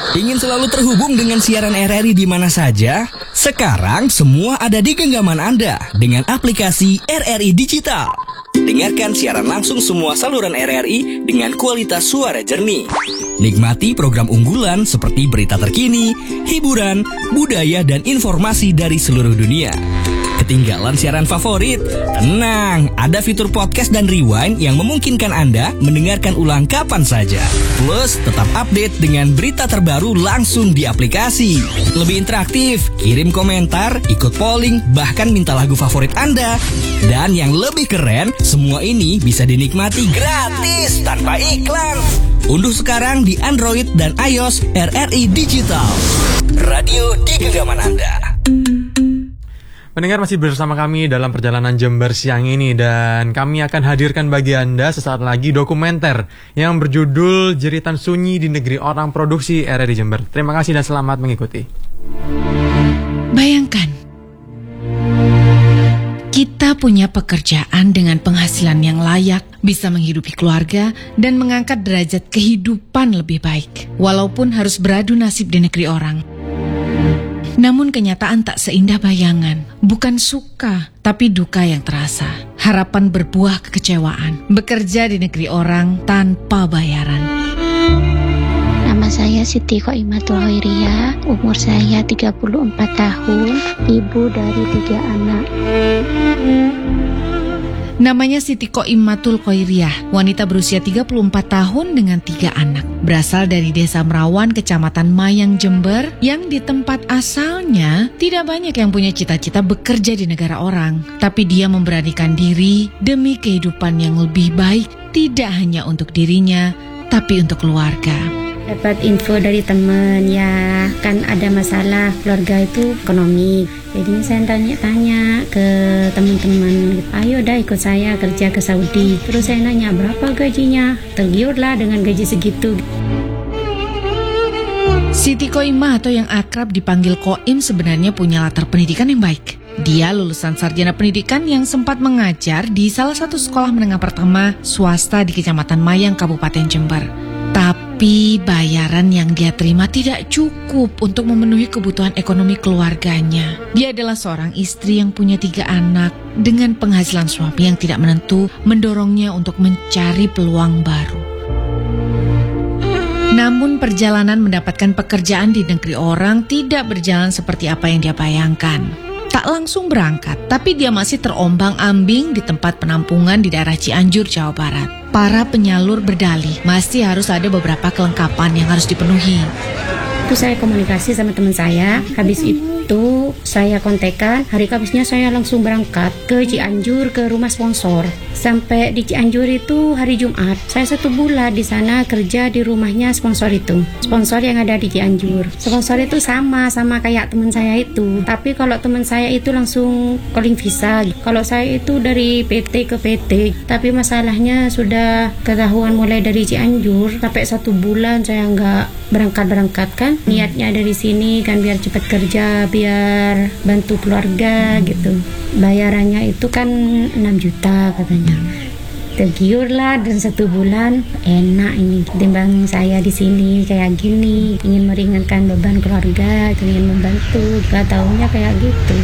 Ingin selalu terhubung dengan siaran RRI di mana saja? Sekarang semua ada di genggaman Anda dengan aplikasi RRI Digital. Dengarkan siaran langsung semua saluran RRI dengan kualitas suara jernih. Nikmati program unggulan seperti berita terkini, hiburan, budaya, dan informasi dari seluruh dunia. Ketinggalan siaran favorit? Tenang, ada fitur podcast dan rewind yang memungkinkan Anda mendengarkan ulang kapan saja. Plus, tetap update dengan berita terbaru langsung di aplikasi. Lebih interaktif, kirim komentar, ikut polling, bahkan minta lagu favorit Anda. Dan yang lebih keren, semua ini bisa dinikmati gratis tanpa iklan. Unduh sekarang di Android dan iOS RRI Digital. Radio di genggaman Anda. Pendengar masih bersama kami dalam perjalanan Jember siang ini, dan kami akan hadirkan bagi Anda sesaat lagi dokumenter yang berjudul Jeritan Sunyi di Negeri Orang produksi RRI Jember. Terima kasih dan selamat mengikuti. Bayangkan, kita punya pekerjaan dengan penghasilan yang layak, bisa menghidupi keluarga dan mengangkat derajat kehidupan lebih baik, walaupun harus beradu nasib di negeri orang. Namun kenyataan tak seindah bayangan. Bukan suka, tapi duka yang terasa. Harapan berbuah kekecewaan. Bekerja di negeri orang tanpa bayaran. Nama saya Siti Qoimatul Khairiyah. Umur saya 34 tahun. Ibu dari 3 anak. Namanya Siti Qoimatul Khairiyah, wanita berusia 34 tahun dengan 3 anak. Berasal dari Desa Merawan, Kecamatan Mayang, Jember, yang di tempat asalnya tidak banyak yang punya cita-cita bekerja di negara orang. Tapi dia memberanikan diri demi kehidupan yang lebih baik, tidak hanya untuk dirinya, tapi untuk keluarga. Dapat info dari teman, ya kan ada masalah keluarga itu ekonomi. Jadi saya tanya-tanya ke teman-teman, ayo dah ikut saya kerja ke Saudi. Terus saya nanya berapa gajinya, tergiurlah dengan gaji segitu. Siti Qoimah atau yang akrab dipanggil Qoim sebenarnya punya latar pendidikan yang baik. Dia lulusan sarjana pendidikan yang sempat mengajar di salah satu sekolah menengah pertama swasta di Kecamatan Mayang, Kabupaten Jember. Tapi bayaran yang dia terima tidak cukup untuk memenuhi kebutuhan ekonomi keluarganya. Dia adalah seorang istri yang punya 3 anak. Dengan penghasilan suami yang tidak menentu, mendorongnya untuk mencari peluang baru. Namun perjalanan mendapatkan pekerjaan di negeri orang tidak berjalan seperti apa yang dia bayangkan. Tak langsung berangkat, tapi dia masih terombang-ambing di tempat penampungan di daerah Cianjur, Jawa Barat. Para penyalur berdalih masih harus ada beberapa kelengkapan yang harus dipenuhi. Itu saya komunikasi sama teman saya. Habis itu saya kontekan. Hari Kamisnya saya langsung berangkat ke Cianjur ke rumah sponsor. Sampai di Cianjur itu hari Jumat. Saya 1 bulan di sana kerja di rumahnya sponsor itu. Sponsor yang ada di Cianjur. Sponsor itu sama kayak teman saya itu. Tapi kalau teman saya itu langsung calling visa. Kalau saya itu dari PT ke PT. Tapi masalahnya sudah ketahuan mulai dari Cianjur sampai 1 bulan saya nggak berangkat kan. Niatnya dari sini kan biar cepat kerja, biar bantu keluarga gitu. Bayarannya itu kan 6 juta katanya. Tergiur lah, dan 1 bulan enak ini ketimbang saya di sini kayak gini, ingin meringankan beban keluarga, ingin membantu, gak taunya kayak gitu.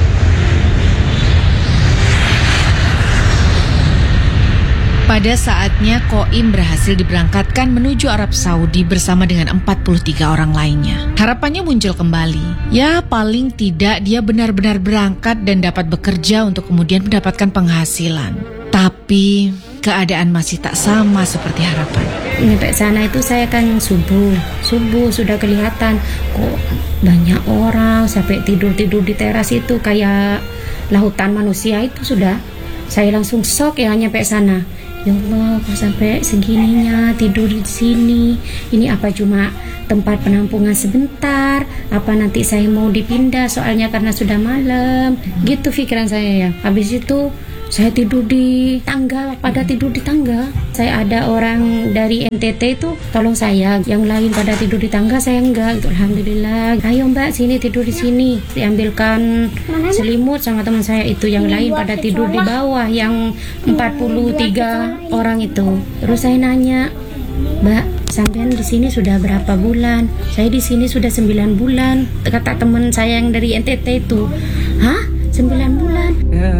Pada saatnya Qoim berhasil diberangkatkan menuju Arab Saudi bersama dengan 43 orang lainnya. Harapannya muncul kembali. Ya paling tidak dia benar-benar berangkat dan dapat bekerja untuk kemudian mendapatkan penghasilan. Tapi keadaan masih tak sama seperti harapan. Sampai sana itu saya kan subuh sudah kelihatan kok banyak orang sampai tidur di teras itu kayak lautan manusia itu sudah. Saya langsung shock ya nyampe sana. Ya Allah, kok sampai segininya tidur di sini? Ini apa cuma tempat penampungan sebentar? Apa nanti saya mau dipindah soalnya karena sudah malam? Gitu pikiran saya ya. Habis itu saya tidur di tangga, pada tidur di tangga. Saya ada orang dari NTT itu tolong saya, yang lain pada tidur di tangga, saya enggak. Alhamdulillah. Ayo Mbak, sini tidur di sini. Diambilkan selimut sama teman saya itu, yang lain pada tidur di bawah, yang 43 orang itu. Terus saya nanya, Mbak, sampean di sini sudah berapa bulan? Saya di sini sudah 9 bulan. Kata teman saya yang dari NTT itu, hah? 9 bulan?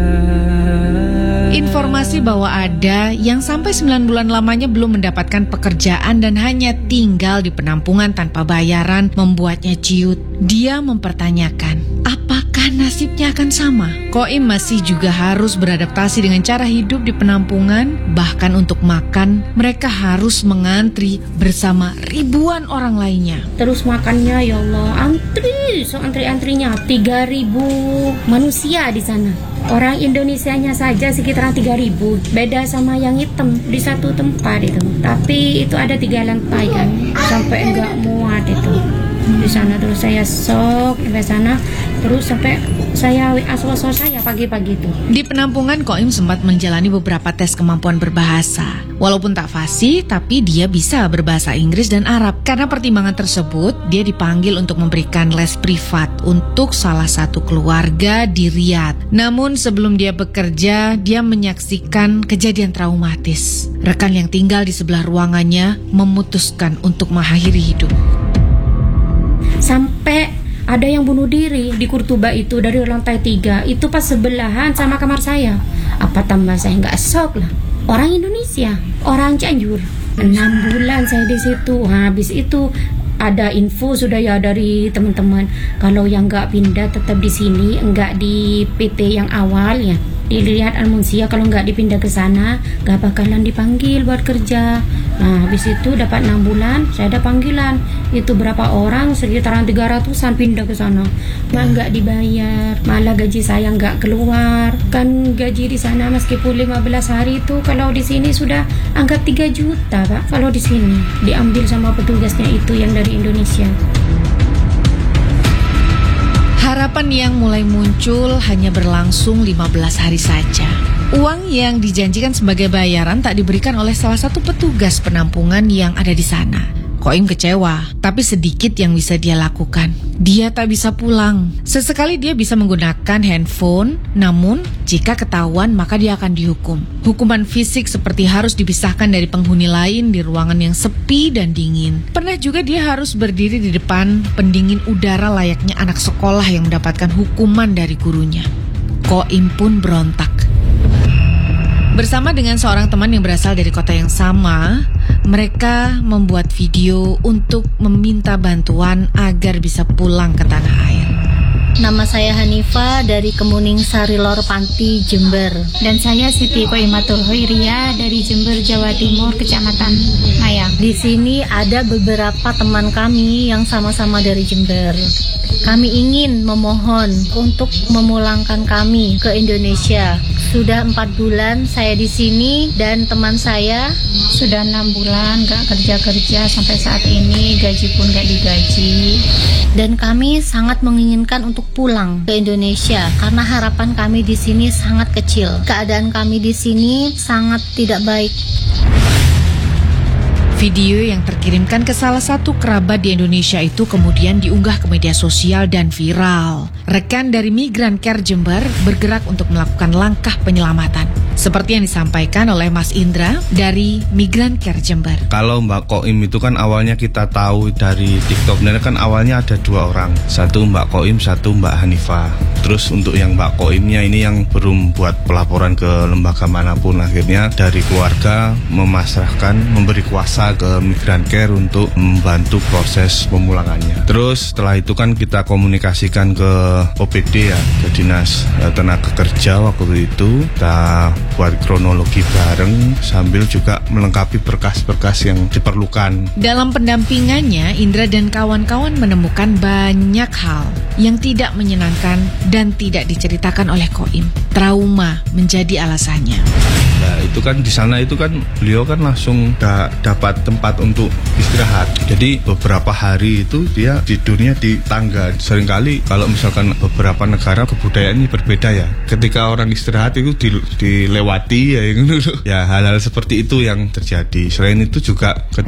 Informasi bahwa ada yang sampai 9 bulan lamanya belum mendapatkan pekerjaan dan hanya tinggal di penampungan tanpa bayaran membuatnya ciut. Dia mempertanyakan, apakah nasibnya akan sama? Koim masih juga harus beradaptasi dengan cara hidup di penampungan. Bahkan untuk makan, mereka harus mengantri bersama ribuan orang lainnya. Terus makannya ya Allah, antri-antrinya 3.000 manusia di sana. Orang Indonesianya saja sekitaran 3.000, beda sama yang hitam di satu tempat itu. Tapi itu ada 3 lantai kan, sampai enggak muat itu di sana. Terus saya sok sampai sana, terus sampai saya asal-asal saya pagi-pagi itu. Di penampungan, Koim sempat menjalani beberapa tes kemampuan berbahasa. Walaupun tak fasih, tapi dia bisa berbahasa Inggris dan Arab. Karena pertimbangan tersebut, dia dipanggil untuk memberikan les privat untuk salah satu keluarga di Riyadh. Namun sebelum dia bekerja, dia menyaksikan kejadian traumatis. Rekan yang tinggal di sebelah ruangannya memutuskan untuk mengakhiri hidup. Sampai ada yang bunuh diri di Kurtuba itu dari lantai 3. Itu pas sebelahan sama kamar saya. Apa tambah saya nggak shock lah. Orang Indonesia, orang Cianjur. 6 bulan saya di situ. Habis itu ada info sudah ya dari teman-teman. Kalau yang nggak pindah tetap di sini, nggak di PT yang awal ya. Dilihat Al-Munsia, kalau nggak dipindah ke sana, nggak bakalan dipanggil buat kerja. Nah, habis itu dapat 6 bulan, saya ada panggilan. Itu berapa orang, sekitaran 300-an pindah ke sana. Malah nggak dibayar, malah gaji saya nggak keluar. Kan gaji di sana meskipun 15 hari itu, kalau di sini sudah anggap 3 juta, Pak. Kalau di sini diambil sama petugasnya itu yang dari Indonesia. Harapan yang mulai muncul hanya berlangsung 15 hari saja. Uang yang dijanjikan sebagai bayaran tak diberikan oleh salah satu petugas penampungan yang ada di sana. Koim kecewa, tapi sedikit yang bisa dia lakukan. Dia tak bisa pulang. Sesekali dia bisa menggunakan handphone, namun jika ketahuan maka dia akan dihukum. Hukuman fisik seperti harus dipisahkan dari penghuni lain di ruangan yang sepi dan dingin. Pernah juga dia harus berdiri di depan pendingin udara layaknya anak sekolah yang mendapatkan hukuman dari gurunya. Koim pun berontak. Bersama dengan seorang teman yang berasal dari kota yang sama, mereka membuat video untuk meminta bantuan agar bisa pulang ke tanah air. Nama saya Hanifa dari Kemuning Sari Lor Panti, Jember. Dan saya Siti Qoimatul Hoiria dari Jember, Jawa Timur, Kecamatan Mayang. Di sini ada beberapa teman kami yang sama-sama dari Jember. Kami ingin memohon untuk memulangkan kami ke Indonesia. Sudah 4 bulan saya di sini dan teman saya sudah 6 bulan gak kerja-kerja sampai saat ini, gaji pun gak digaji. Dan kami sangat menginginkan untuk pulang ke Indonesia karena harapan kami di sini sangat kecil. Keadaan kami di sini sangat tidak baik. Video yang terkirimkan ke salah satu kerabat di Indonesia itu kemudian diunggah ke media sosial dan viral. Rekan dari Migran Care Jember bergerak untuk melakukan langkah penyelamatan. Seperti yang disampaikan oleh Mas Indra dari Migran Care Jember. Kalau Mbak Koim itu kan awalnya kita tahu dari TikTok. Benar kan awalnya ada 2 orang. Satu Mbak Koim, satu Mbak Hanifa. Terus untuk yang Mbak Koimnya ini yang belum buat pelaporan ke lembaga manapun. Akhirnya dari keluarga memberi kuasa ke Migran Care untuk membantu proses pemulangannya. Terus setelah itu kan kita komunikasikan ke OPD ya, ke Dinas Tenaga Kerja waktu itu. Kita buat kronologi bareng sambil juga melengkapi berkas-berkas yang diperlukan. Dalam pendampingannya, Indra dan kawan-kawan menemukan banyak hal yang tidak menyenangkan dan tidak diceritakan oleh Koim. Trauma menjadi alasannya. Nah itu kan di sana itu kan beliau kan langsung dapat tempat untuk istirahat. Jadi beberapa hari itu dia tidurnya di tangga. Seringkali kalau misalkan beberapa negara kebudayaannya berbeda ya. Ketika orang istirahat itu dilewati ya, hal-hal seperti itu yang terjadi. Selain itu juga